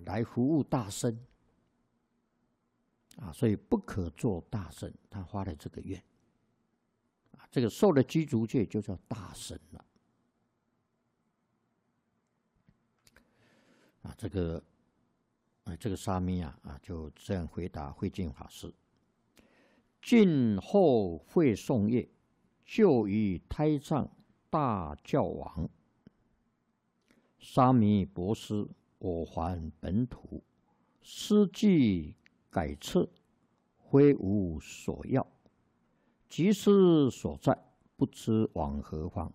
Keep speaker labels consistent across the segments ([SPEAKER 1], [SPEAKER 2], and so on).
[SPEAKER 1] 来服务大身啊，所以不可做大身。他发了这个愿啊，这个受的具足戒就叫大身了啊。这个沙弥就这样回答慧净法师：晋后会颂业，就于胎藏大教王。沙弥博师，我还本土，思计改策，非无所要。即是所在，不知往何方。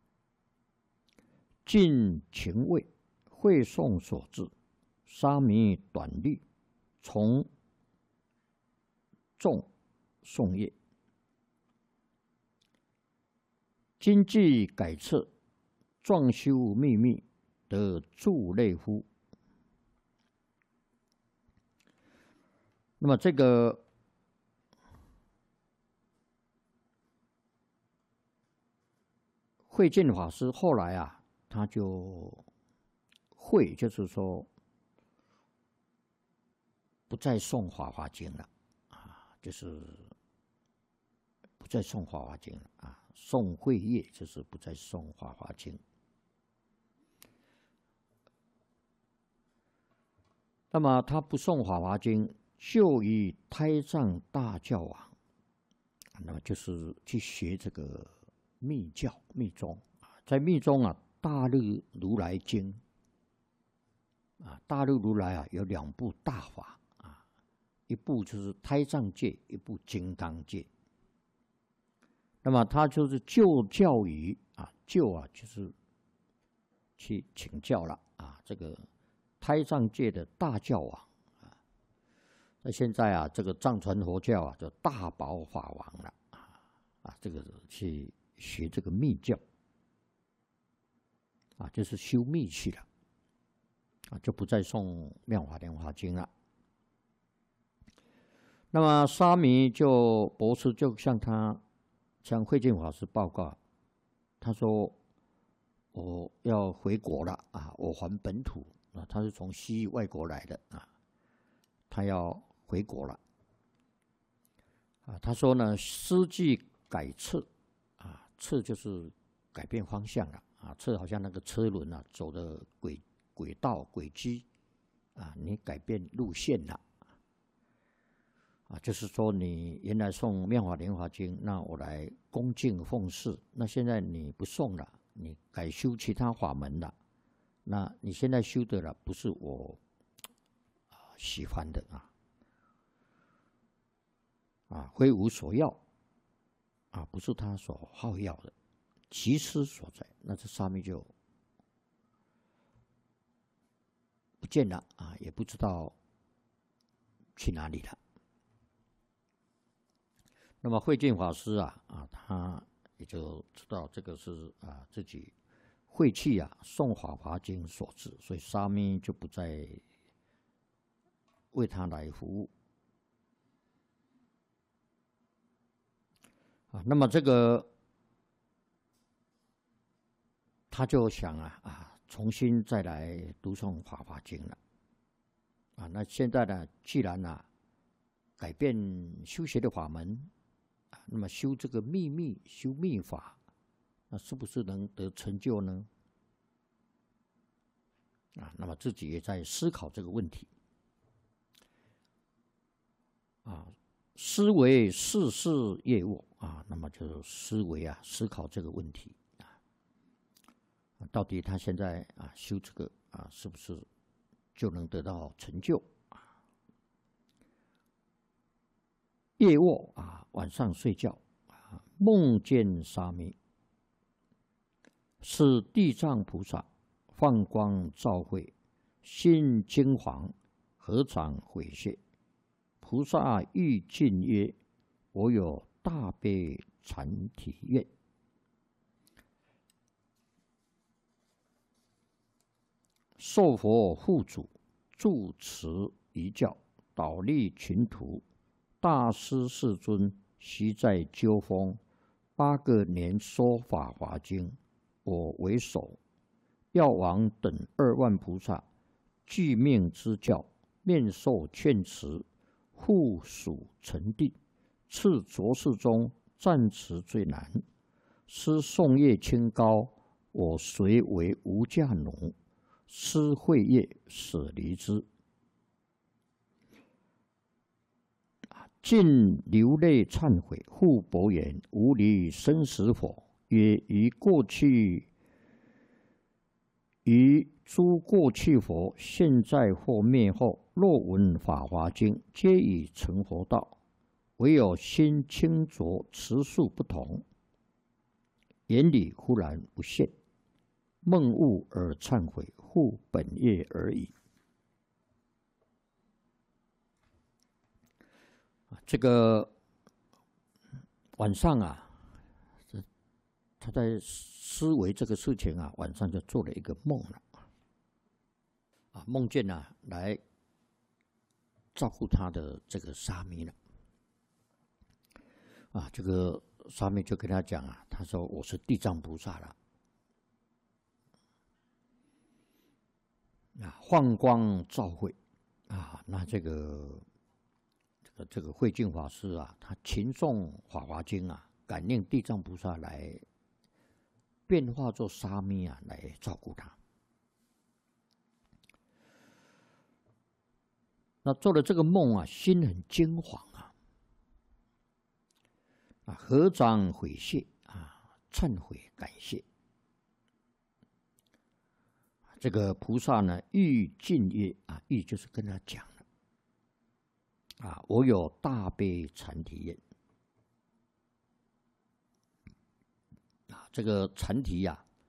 [SPEAKER 1] 尽情味，会颂所至，沙弥短律，从众颂业。今既改策，壮修秘密，得助类乎？那么这个慧净法师后来他就就是说不再诵《法华经》了就是不再诵《法华经》了诵慧业就是不再诵《法华经》。那么他不诵《法华经》，就于胎藏大教王，那么就是去学这个密教密宗在密宗大日如来经大日如来有2部大法一部就是胎藏戒，一部金刚戒。那么他就是就教于就是去请教了这个胎藏界的大教王那现在这个藏传佛教叫大宝法王了这个去学这个密教就是修密去了就不再诵《妙法莲华经》了。那么沙弥博士就向慧净法师报告，他说我要回国了我还本土他是从西域外国来的他要回国了他说呢，思计改策策就是改变方向了策好像那个车轮走的轨道轨迹你改变路线了就是说你原来诵《妙法莲华经》，那我来恭敬奉事。那现在你不诵了，你改修其他法门了。那你现在修的了，不是我喜欢的非无所要不是他所好要的，其失所在。那这沙弥就不见了也不知道去哪里了。那么慧净法师他也就知道这个是自己晦气诵法华经所致，所以沙弥就不再为他来服务那么这个他就想重新再来读诵法华经了那现在呢，既然改变修学的法门那么修这个修密法，那是不是能得成就呢？那么自己也在思考这个问题思维世事业务那么就思维思考这个问题到底他现在修这个是不是就能得到成就夜卧晚上睡觉梦见沙弥，是地藏菩萨放光照慧，心金黄，合掌悔谢。菩萨欲尽曰：我有大悲禅体愿。受佛护主，住持遗教，导立群徒。大师世尊悉在鸠峰8个年说法华经，我为首，药王等2万菩萨具命之教，面授劝辞，互属成定。次浊世中，暂辞最难。师宋业清高，我虽为无价奴。师慧业，舍离之。尽流泪忏悔，复伯言：吾离生死否？曰：于诸过去佛，现在或灭后，若闻法华经，皆已成佛道。唯有心清浊，持数不同，眼里忽然不现，梦悟而忏悔，复本业而已。这个晚上啊，他在思维这个事情啊，晚上就做了一个梦了。梦见来照顾他的这个沙弥了。这个沙弥就跟他讲他说我是地藏菩萨了。幻光照会那这个慧净法师他勤诵《法华经》感应地藏菩萨来变化做沙弥来照顾他。那做了这个梦心很惊惶合掌悔谢忏悔感谢。这个菩萨呢，欲尽曰欲就是跟他讲了我有大悲禅体愿这个禅体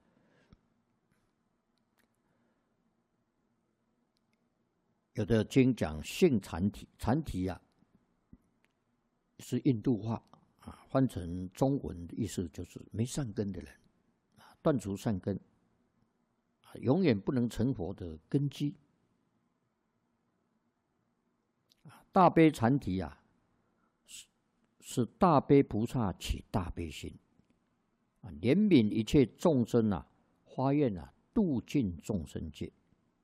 [SPEAKER 1] 有的经讲性禅体，禅体是印度话翻成中文的意思就是没善根的人断除善根永远不能成佛的根基。大悲禅体是大悲菩萨起大悲心怜悯一切众生发愿度尽众生界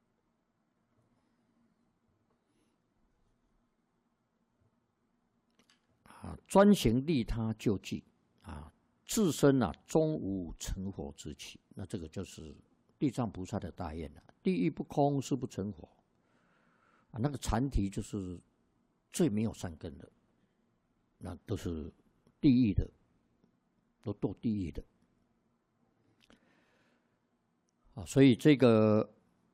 [SPEAKER 1] 专行利他救济自身终无成佛之期。那这个就是地藏菩萨的大愿地狱不空，誓不成佛那个禅体就是最没有善根的，那都是地狱的，都堕地狱的所以这个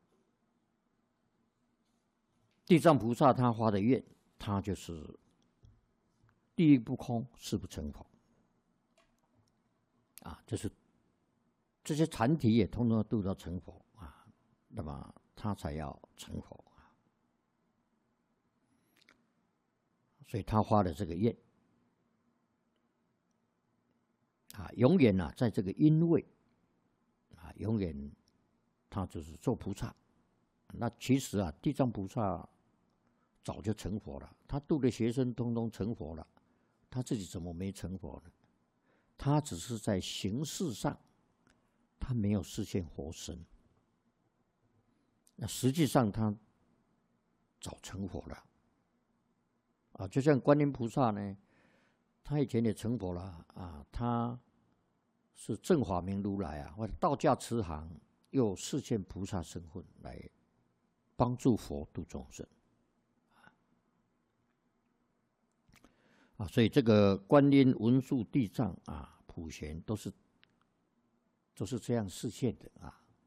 [SPEAKER 1] 地藏菩萨他发的愿，他就是地狱不空，誓不成佛就是这些禅体也通通度到成佛那么他才要成佛所以他发了这个愿永远在这个因位永远他就是做菩萨。那其实地藏菩萨早就成佛了，他度的学生通通成佛了，他自己怎么没成佛呢？他只是在形式上他没有实现佛身，那实际上他早成佛了就像观音菩萨呢，他以前也成佛了他是正法明如来或者道驾慈航，又实现菩萨身份来帮助佛度众生所以这个观音、文殊、地藏普贤都是这样示现的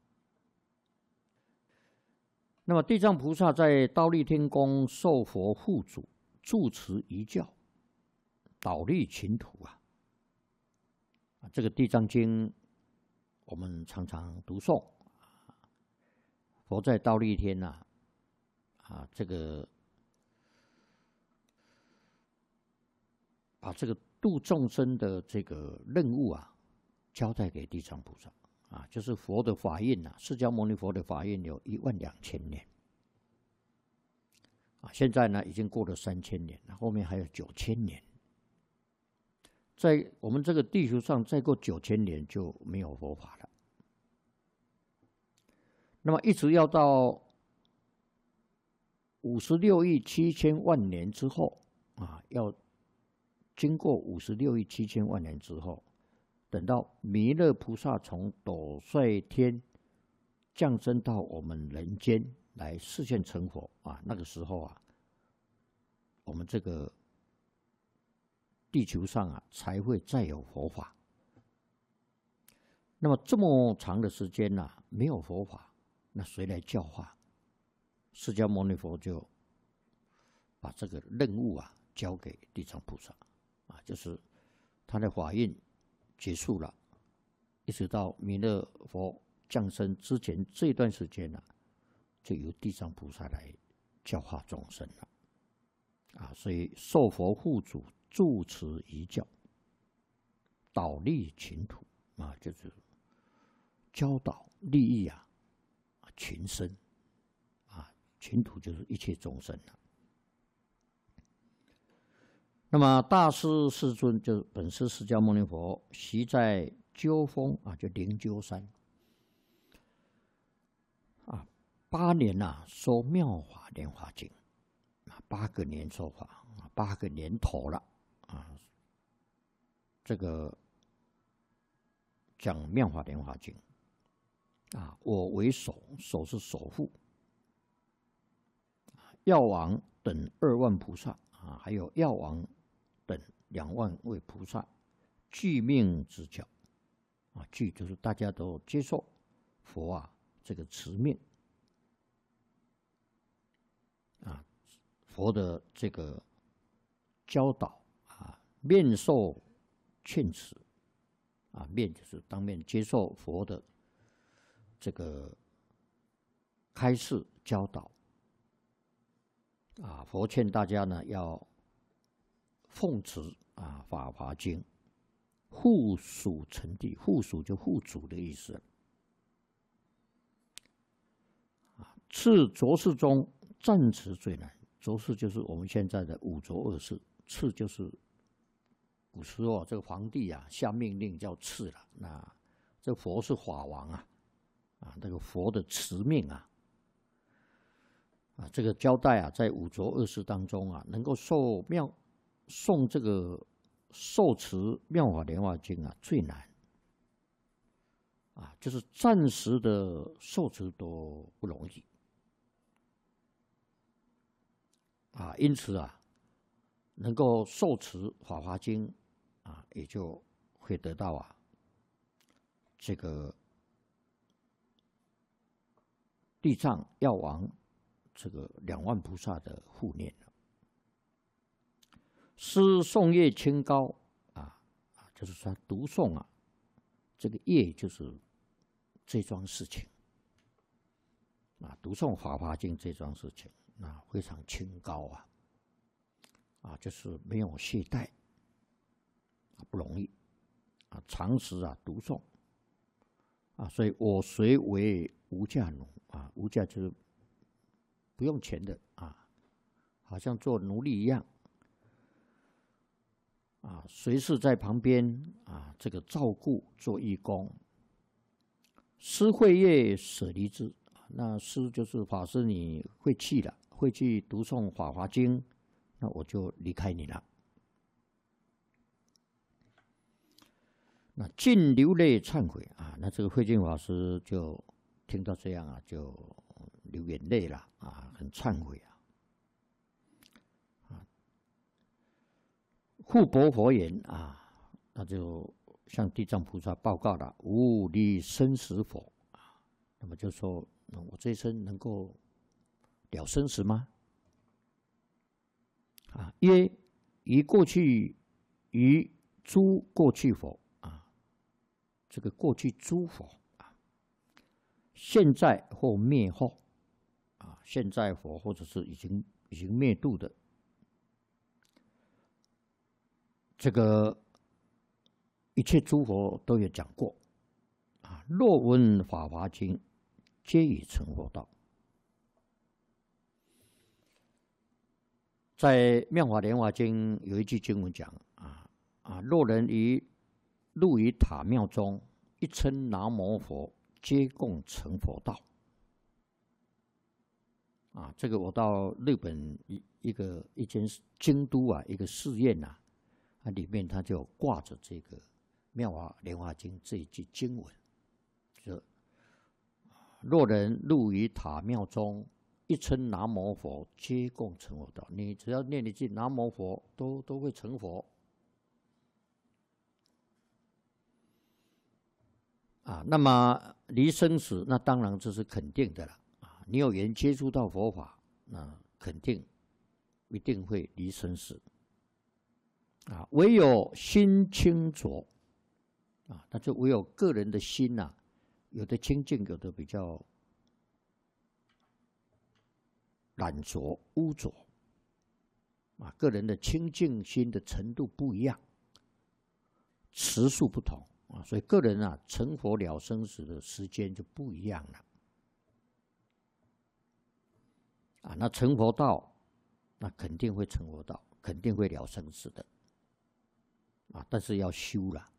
[SPEAKER 1] 那么地藏菩萨在忉利天宫受佛护主，住持遗教，导历群土这个地藏经我们常常读诵佛在忉利天这个把这个度众生的这个任务交代给地藏菩萨就是佛的法印释迦牟尼佛的法印有12000年现在呢已经过了3000年，后面还有9000年，在我们这个地球上再过9000年就没有佛法了。那么一直要到 56亿7千万年之后啊，要经过56亿7千万年之后，等到弥勒菩萨从斗率天降生到我们人间来示现成佛啊，那个时候啊，我们这个地球上啊才会再有佛法。那么这么长的时间啊，没有佛法，那谁来教化？释迦牟尼佛就把这个任务啊交给地藏菩萨啊，就是他的法印结束了，一直到弥勒佛降生之前这段时间呢、就由地藏菩萨来教化众生了啊。所以受佛护主，住持遗教，导利群土啊，就是教导利益啊群生啊，群土就是一切众生了。那么大师世尊就是本师释迦牟尼佛，习在鸠峰啊，就灵鹫山啊，8年啊说妙法莲华经啊，8个年说法，8个年头了啊。这个讲妙法莲华经啊，我为首，首是首父，药王等2万菩萨啊，还有药王等2万位菩萨具命之教啊，具就是大家都接受佛啊这个持命啊，佛的这个教导啊，面受劝持啊，面就是当面接受佛的这个开示教导啊，佛劝大家呢要奉持啊《法华经》，护属成地，护属就护主的意思啊。次浊世中暂持最难，浊世就是我们现在的五浊恶世，次就是古时候这个皇帝啊下命令叫次了，那这佛是法王啊，这个佛的持命啊。这个交代啊，在五浊恶世当中啊，能够诵这个受持妙法莲华经啊，最难啊，就是暂时的受持都不容易啊，因此啊，能够受持法华经啊，也就会得到啊这个地藏药王这个2万菩萨的护念了。诗诵业清高就是说读诵啊，这个业就是这桩事情啊，读诵《法华经》这桩事情非常清高就是没有懈怠不容易常时读诵所以我随为无价奴无价就是不用钱的好像做奴隶一样随时在旁边这个照顾做义工。师会业舍离之，那师就是法师，你会去了，会去读诵《法华经》，那我就离开你了。那尽流泪忏悔那这个慧净法师就听到这样就流眼泪了很忏悔护钵佛言那就向地藏菩萨报告了，无离生死否？那么就说，我这一生能够了生死吗？曰：于过去于诸过去佛这个过去诸佛现在或灭后现在佛或者是已经灭度的。这个一切诸佛都有讲过若闻法华经，皆已成佛道。在妙法莲华经有一句经文讲若人入于塔庙中，一称南无佛，皆共成佛道啊，这个我到日本一间京都啊，一个寺院呐，啊里面它就挂着这个《妙法莲华经》这一句经文，就若人入于塔庙中，一称南无佛，皆共成佛道。你只要念一句南无佛，都会成佛。啊，那么离生死，那当然这是肯定的了。啊，你有缘接触到佛法，那肯定一定会离生死。啊，唯有心清浊，啊，那就唯有个人的心呐，有的清净，有的比较染浊污浊。啊，个人的清净心的程度不一样，时数不同。啊，所以个人啊成佛了生死的时间就不一样了。啊，那成佛道，那肯定会成佛道，肯定会了生死的。啊，但是要修了。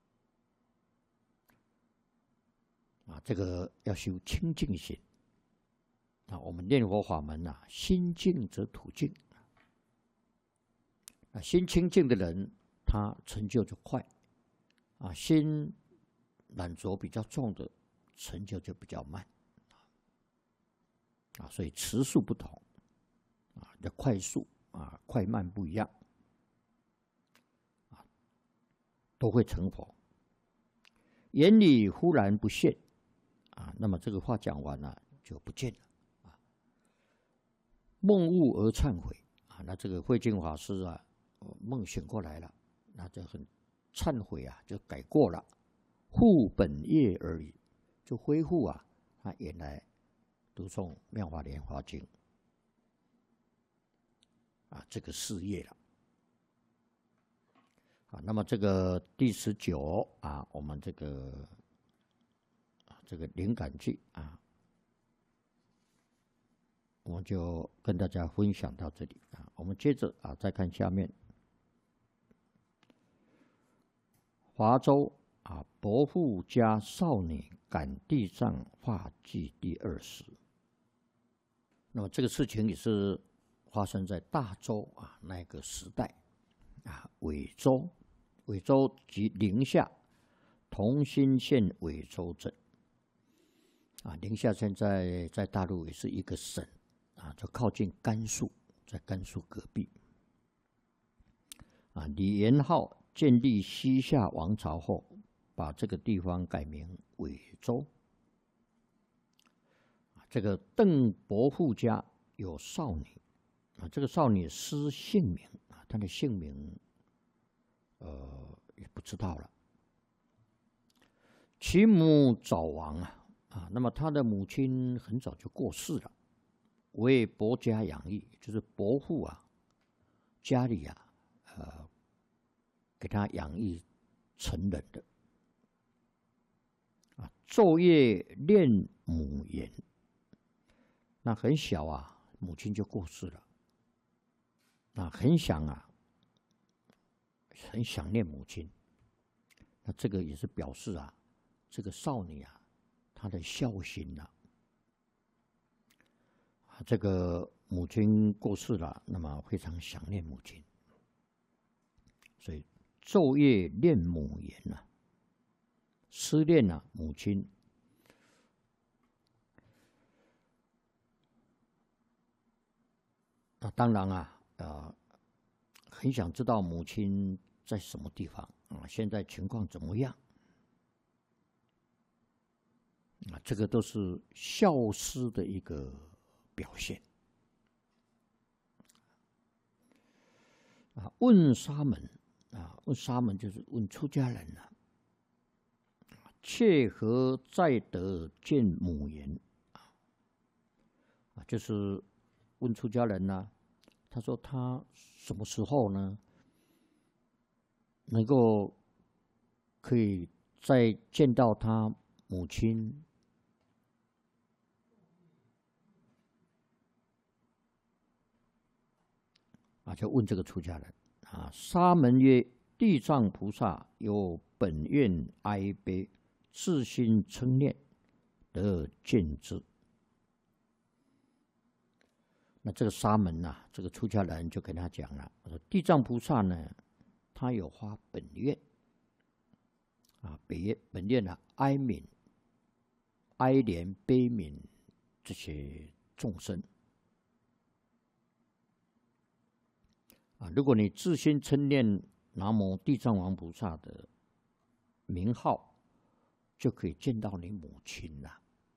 [SPEAKER 1] 啊，这个要修清净心。啊，我们念佛法门啊，心净则土净。啊，心清净的人，他成就就快。啊，心染浊比较重的，成就就比较慢。啊，所以时速不同。啊，要快速啊，快慢不一样。啊，都会成佛。眼里忽然不现。啊，那么这个话讲完了就不见了。啊，梦悟而忏悔。啊，那这个慧净法师啊，梦醒过来了，那就很忏悔啊，就改过了，复本业而已，就恢复啊，他原来读诵《妙法莲华经》啊这个事业了。啊，那么这个第19啊，我们这个灵感句啊，我们就跟大家分享到这里啊。我们接着啊，再看下面。华州啊，伯父家少女赶地藏化祭第20。那么这个事情也是发生在大洲啊那个时代啊，尾州及宁夏同心县尾州镇。啊，宁夏现在在大陆也是一个省啊，就靠近甘肃，在甘肃隔壁。啊，李元昊建立西夏王朝后，把这个地方改名尾州。这个邓伯父家有少女，啊，这个少女失姓名啊，她的姓名也不知道了。其母早亡啊，那么她的母亲很早就过世了，为伯家养育，就是伯父啊家里啊给他养育成人的。啊，昼夜念母言。那很小啊，母亲就过世了。那很想念母亲。那这个也是表示啊，这个少女啊，她的孝心啊。这个母亲过世了，那么非常想念母亲，所以昼夜念母言啊，思念啊母亲。那当然啊，很想知道母亲在什么地方啊，现在情况怎么样啊？这个都是孝思的一个表现啊。问沙门啊，问沙门就是问出家人啊，切何在得见母言啊？就是问出家人呢，他说他什么时候呢，能够可以再见到他母亲？啊，就问这个出家人啊。沙门曰：地藏菩萨有本愿哀悲，自心称念，得见之。 那这个沙门呐、这个出家人就跟他讲了，说地藏菩萨呢，他有发本愿啊，本愿啊，哀悯、哀怜、悲悯这些众生啊。如果你自心称念南无地藏王菩萨的名号，就可以见到你母亲了。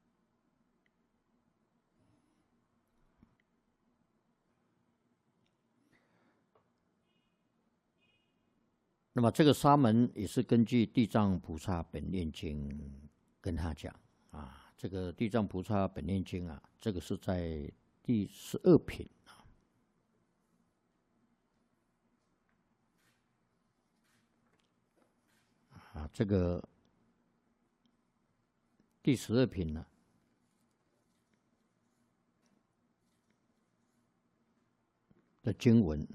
[SPEAKER 1] 那么这个沙门也是根据《地藏菩萨本愿经》跟他讲啊，这个《地藏菩萨本愿经》啊，这个是在第12品啊，这个第12品呢的经文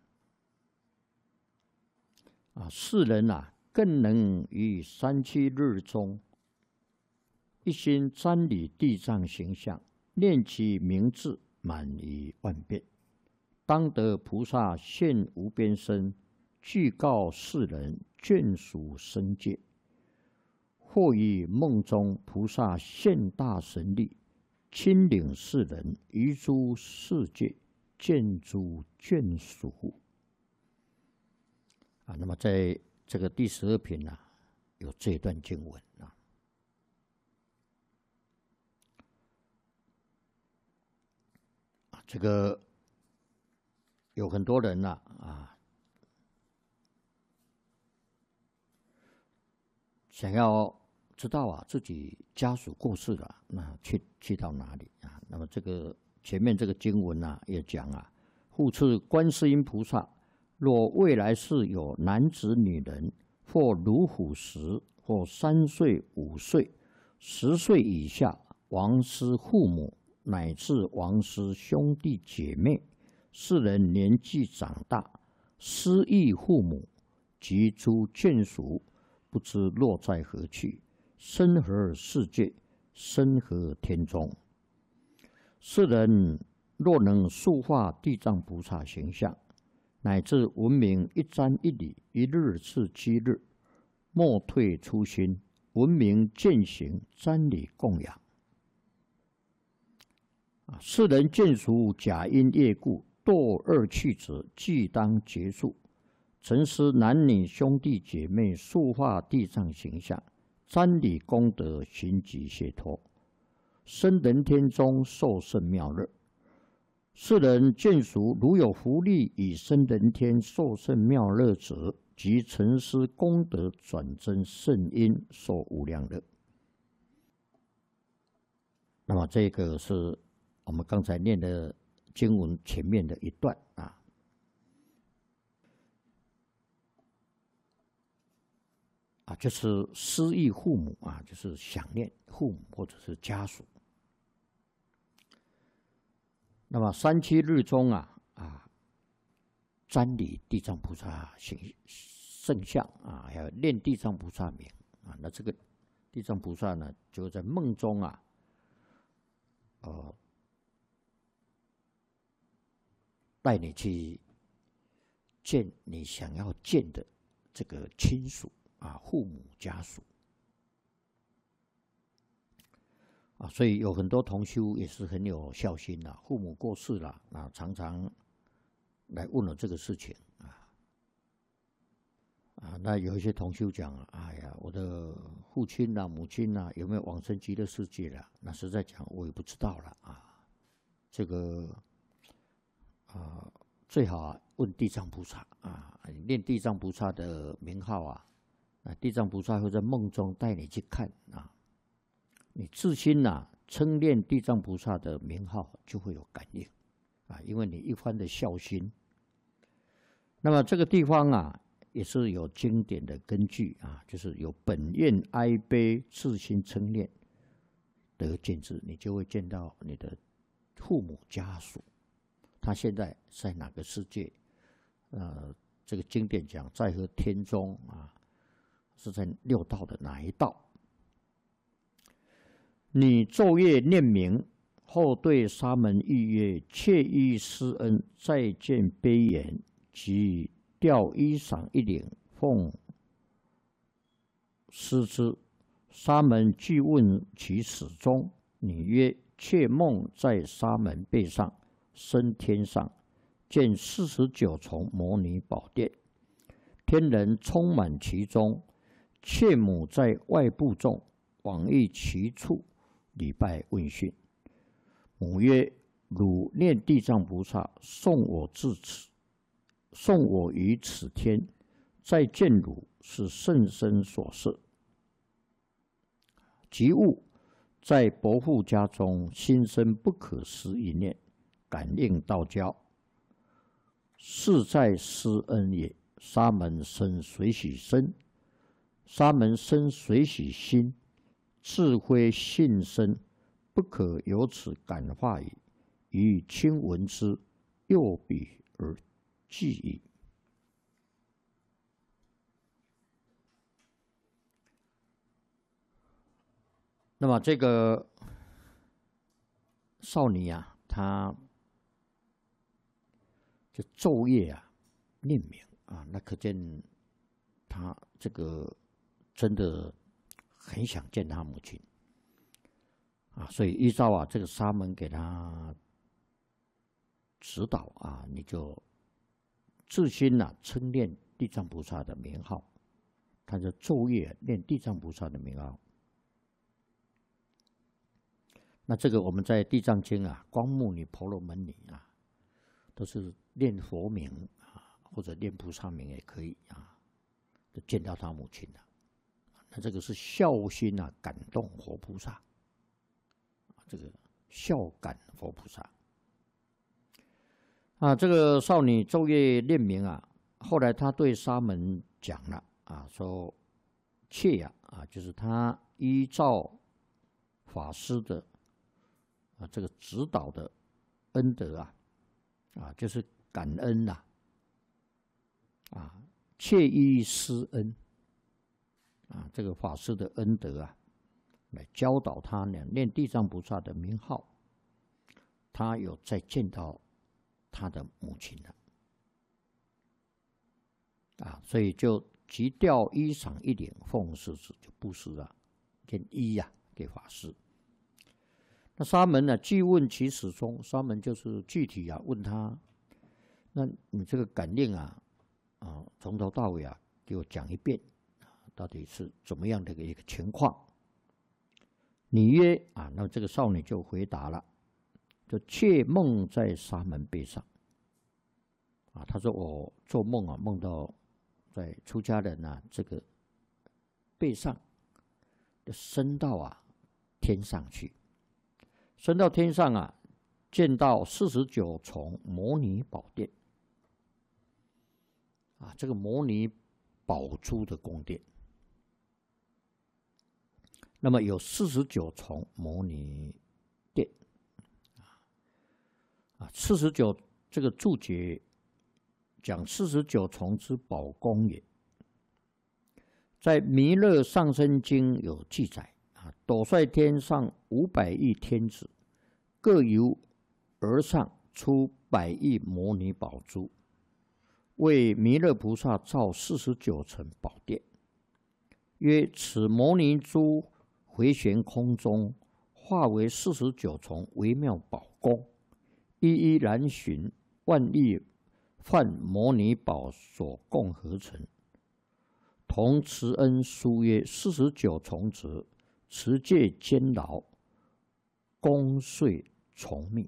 [SPEAKER 1] 世人更能于37日中，一心瞻礼地藏形象，念其名字满于万遍，当得菩萨现无边身，具告世人眷属生界。或于梦中菩萨现大神力，亲领世人于诸世界，见诸眷属那么在这个第12品有这一段经文这个有很多人想要知道自己家属过世了，那去到哪里那么这个前面这个经文也讲复次观世音菩萨，若未来世有男子女人，或如虎时，或3岁、5岁、10岁以下，亡失父母，乃至亡失兄弟姐妹，世人年纪长大，失忆父母及诸眷属，不知落在何去，身何世界，身何天中。世人若能塑化地藏菩萨形象，乃至闻名一瞻一礼，一日至7日，莫退初心，闻名践行，瞻礼供养。世人见属假因业故，堕恶趣者，即当结束。曾师男女兄弟姐妹塑化地藏形象，瞻礼功德，寻即解脱，生人天中，受胜妙乐。世人见属如有福利以生人天受胜妙乐者，即曾师功德转增圣因，受无量乐。那么这个是我们刚才念的经文前面的一段就是思忆父母就是想念父母或者是家属。那么37日中瞻礼地藏菩萨圣像还有念地藏菩萨名那这个地藏菩萨呢，就在梦中带你去见你想要见的这个亲属父母家属所以有很多同修也是很有孝心父母过世了常常来问我这个事情那有一些同修讲哎呀，我的父亲母亲有没有往生极乐世界了？那实在讲我也不知道了这个最好问地藏菩萨念地藏菩萨的名号地藏菩萨会在梦中带你去看你自心称念地藏菩萨的名号，就会有感应因为你一番的孝心。那么这个地方也是有经典的根据就是有本愿哀悲自心称念得见之，你就会见到你的父母家属，他现在在哪个世界？这个经典讲在何天中是在6道的哪一道？你昼夜念名， 后对沙门欲曰：妾欲施恩，再见悲言，即调衣裳一领，奉施之。沙门具问其始终，女曰：妾梦在沙门背上，升天上，见49重摩尼宝殿，天人充满其中。妾母在外部众，往诣其处，礼拜问讯。母曰：汝念地藏菩萨送我至此，送我于此天，再见汝是甚深所摄。即悟在伯父家中，心生不可思议念，感应道交，是在施恩也。沙门生随喜身，沙门生随喜心，智慧信身，不可由此感化矣。于亲闻之，诱彼而记矣。那么这个少女啊，她就昼夜啊念名啊，那可见她这个真的很想见她母亲啊，所以依照啊这个沙门给她指导啊，你就自心啊称念地藏菩萨的名号，他就昼夜念地藏菩萨的名号。那这个我们在《地藏经》啊，光目女婆罗门女啊，都是念佛名啊，或者念菩萨名也可以啊，就见到他母亲了。那这个是孝心啊，感动佛菩萨，这个孝感佛菩萨啊。这个少女昼夜念名啊，后来她对沙门讲了啊，说妾啊，就是她依照法师的这个指导的恩德啊，就是感恩啊，切依施恩啊，这个法师的恩德啊，来教导他念地藏菩萨的名号，他有再见到他的母亲了啊，所以就即调衣裳一领，奉施之，就布施了，件衣给法师。那沙门呢，具问其始终，沙门就是具体问他，那你这个感应从头到尾给我讲一遍，到底是怎么样的一个情况？你曰那这个少女就回答了，就妾梦在沙门背上他说我做梦梦到在出家人这个背上，就升到天上去。升到天上见到49重摩尼宝殿这个摩尼宝珠的宫殿，那么有49重摩尼殿49这个注解讲49重之宝宫也，在《弥勒上生经》有记载斗率天上500亿天子，各由而上出100亿摩尼宝珠，为弥勒菩萨造49层宝殿。曰：此摩尼珠回旋空中，化为49重微妙宝宫，一一难寻，万亿梵摩尼宝所共合成。同慈恩书曰：49重者，持戒坚牢，功遂从命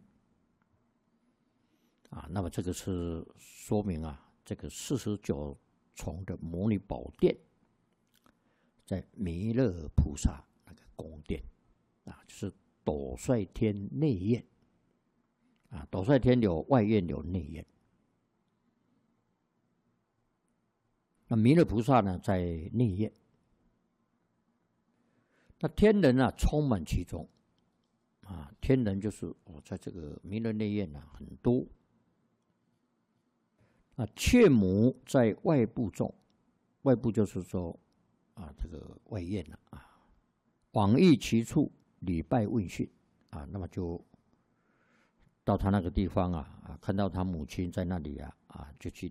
[SPEAKER 1] 那么这个是说明这个49重的摩尼宝殿，在弥勒菩萨那个宫殿就是斗率天内院斗率天有外院有内院。那弥勒菩萨呢，在内院，那天人充满其中天人就是在这个弥勒内院很多妾母在外部众，外部就是说这个外院往诣其处，礼拜问讯那么就到他那个地方看到他母亲在那里就去